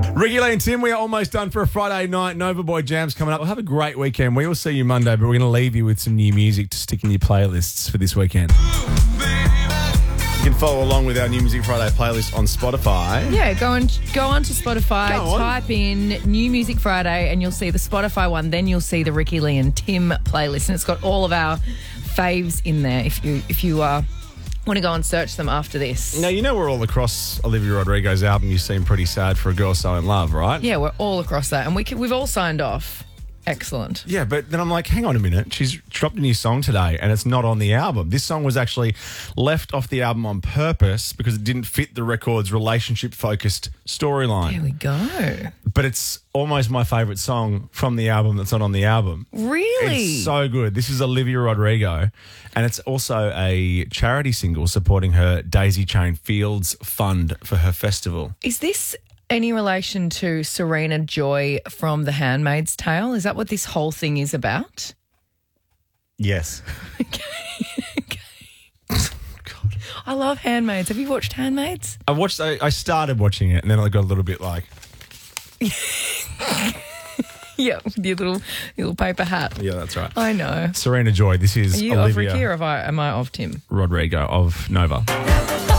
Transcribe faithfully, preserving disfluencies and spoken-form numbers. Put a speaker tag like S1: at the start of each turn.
S1: Ricky Lee and Tim, we are almost done for a Friday night. Nova Boy Jam's coming up. We'll have a great weekend. We will see you Monday, but we're going to leave you with some new music to stick in your playlists for this weekend. You can follow along with our New Music Friday playlist on Spotify.
S2: Yeah, go on, go on to Spotify,
S1: Go on.
S2: type in New Music Friday, and you'll see the Spotify one. Then you'll see the Ricky Lee and Tim playlist, and it's got all of our faves in there. If you if you uh, want to go and search them after this.
S1: Now, you know we're all across Olivia Rodrigo's album, You Seem Pretty Sad for a Girl So In Love, right?
S2: Yeah, we're all across that, and we can, we've all signed off. Excellent.
S1: Yeah, but then I'm like, hang on a minute. She's dropped a new song today and it's not on the album. This song was actually left off the album on purpose because it didn't fit the record's relationship-focused storyline.
S2: There we go.
S1: But it's almost my favourite song from the album that's not on the album.
S2: Really?
S1: It's so good. This is Olivia Rodrigo, and it's also a charity single supporting her Daisy Chain Fields Fund for her festival.
S2: Is this any relation to Serena Joy from The Handmaid's Tale? Is that what this whole thing is about?
S1: Yes.
S2: God. I love Handmaids. Have you watched Handmaids?
S1: I watched. I, I started watching it, and then I got a little bit like,
S2: Yeah, with your little little paper hat.
S1: yeah, that's right.
S2: I know.
S1: Serena Joy. This is
S2: Are you
S1: Olivia
S2: of Ricky or have I, am I of Tim?
S1: Rodrigo of Nova.